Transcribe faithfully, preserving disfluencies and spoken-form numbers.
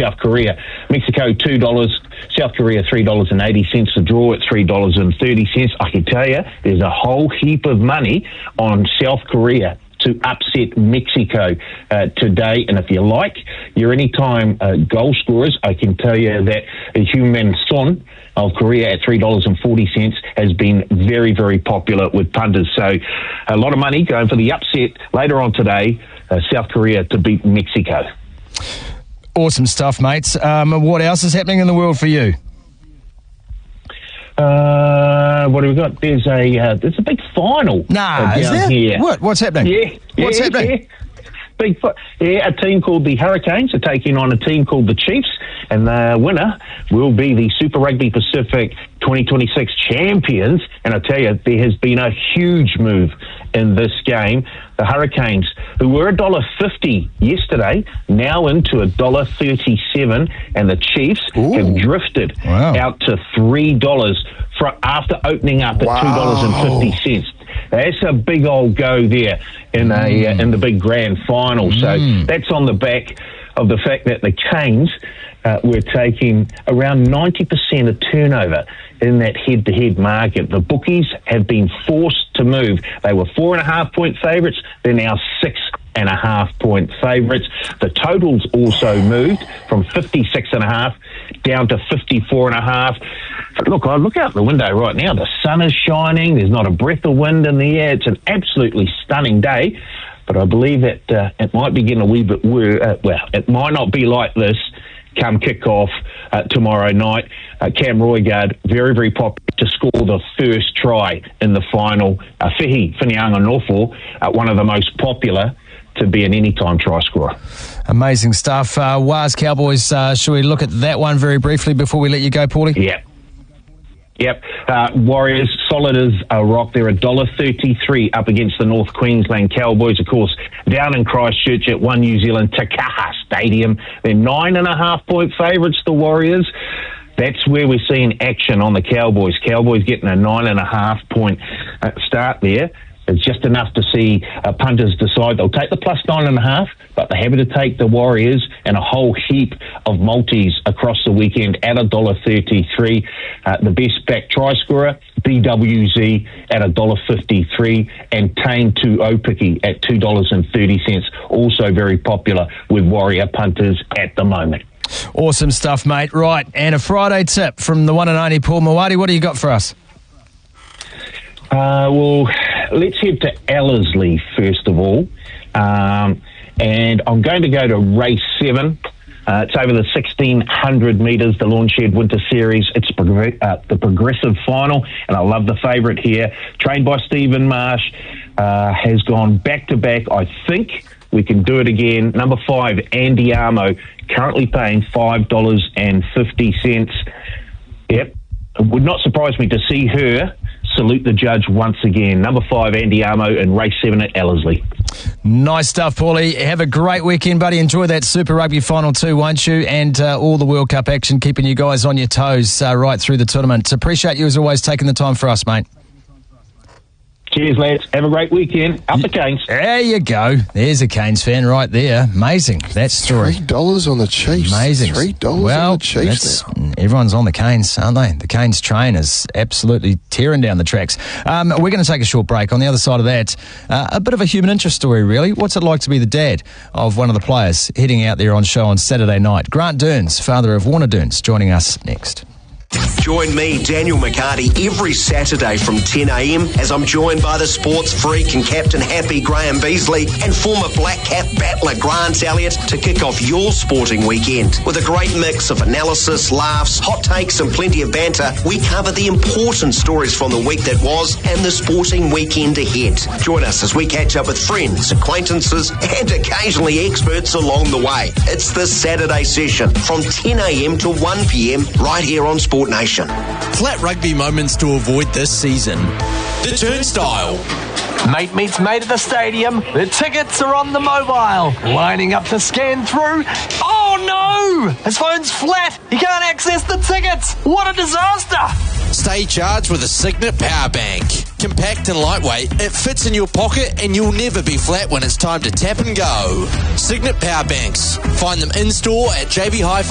South Korea. Mexico, two dollars. South Korea, three dollars and eighty cents. The draw at three dollars and thirty cents. I can tell you, there's a whole heap of money on South Korea to upset Mexico uh, today. And if you like your anytime uh, goal scorers, I can tell you that Heung-min Son of Korea at three dollars and forty cents has been very, very popular with punters. So a lot of money going for the upset later on today, uh, South Korea to beat Mexico. Awesome stuff, mates. Um, what else is happening in the world for you? Uh, what have we got? There's a uh, there's a big final. Nah, uh, is down there? Here. What? What's happening? Yeah, What's yeah, happening? Yeah. Big, yeah, a team called the Hurricanes are taking on a team called the Chiefs, and the winner will be the Super Rugby Pacific twenty twenty-six champions. And I tell you, there has been a huge move in this game. The Hurricanes, who were one dollar fifty yesterday, now into one dollar thirty-seven, and the Chiefs Ooh. have drifted wow. out to three dollars for, after opening up at wow. two dollars and fifty cents. That's a big old go there in a mm. uh, in the big grand final. Mm. So that's on the back of the fact that the Canes uh, were taking around ninety percent of turnover in that head-to-head market. The bookies have been forced to move. They were four and a half point favourites. They're now six and a half point favourites. The totals also moved from fifty-six and a half down to fifty-four and a half. Look, I look out the window right now. The sun is shining. There's not a breath of wind in the air. It's an absolutely stunning day. But I believe that uh, it might be getting a wee bit wor- uh, well, it might not be like this come kick-off uh, tomorrow night. Uh, Cam Roigard, very, very popular to score the first try in the final. Uh, Whihi Whinianga-Nofoa, uh, one of the most popular to be an anytime try scorer. Amazing stuff. Uh, Waz Cowboys, uh, should we look at that one very briefly before we let you go, Paulie? Yeah. Yep. Uh, Warriors, solid as a rock. They're one dollar thirty-three up against the North Queensland Cowboys, of course, down in Christchurch at One New Zealand Takaha Stadium. They're nine and a half point favourites, the Warriors. That's where we're seeing action on the Cowboys. Cowboys getting a nine and a half point uh, start there. It's just enough to see uh, punters decide they'll take the plus nine and a half, but they're happy to take the Warriors and a whole heap of multis across the weekend at one dollar thirty-three. Uh, the best back try scorer, B W Z at one dollar fifty-three, and Tane two Opiki at two dollars and thirty cents. Also very popular with Warrior punters at the moment. Awesome stuff, mate. Right, and a Friday tip from the one and only Paul Mawadi. What do you got for us? Uh, well, let's head to Ellerslie first of all. Um, and I'm going to go to race seven. Uh, it's over the sixteen hundred metres, the Lawn Shed Winter Series. It's prog- uh, the progressive final, and I love the favourite here. Trained by Stephen Marsh, uh, has gone back-to-back. I think we can do it again. Number five, Andy Amo, currently paying five dollars and fifty cents. Yep, it would not surprise me to see her salute the judge once again. Number five, Andy Amo, in race seven at Ellerslie. Nice stuff, Paulie. Have a great weekend, buddy. Enjoy that Super Rugby final too, won't you? And uh, all the World Cup action, keeping you guys on your toes uh, right through the tournament. Appreciate you as always taking the time for us, mate. Cheers, lads. Have a great weekend. Up the Canes. There you go. There's a Canes fan right there. Amazing, that story. Three dollars on the Chiefs. Amazing. Three dollars well, on the Chiefs now. Everyone's on the Canes, aren't they? The Canes train is absolutely tearing down the tracks. Um, we're going to take a short break. On the other side of that, uh, a bit of a human interest story, really. What's it like to be the dad of one of the players heading out there on show on Saturday night? Grant Dearns, father of Warner Dearns, joining us next. Join me, Daniel McCarty, every Saturday from ten a.m. as I'm joined by the sports freak and captain happy Graham Beasley and former Black Cap battler Grant Elliott to kick off your sporting weekend. With a great mix of analysis, laughs, hot takes and plenty of banter, we cover the important stories from the week that was and the sporting weekend ahead. Join us as we catch up with friends, acquaintances and occasionally experts along the way. It's the Saturday session from ten a.m. to one p.m. right here on Sport Nation. Flat rugby moments to avoid this season. The Turnstile. Mate meets mate at the stadium. The tickets are on the mobile. Lining up to scan through. Oh no! His phone's flat. He can't access the tickets. What a disaster! Stay charged with a Signet Power Bank. Compact and lightweight, it fits in your pocket and you'll never be flat when it's time to tap and go. Signet Power Banks. Find them in store at J B Hi-Fi.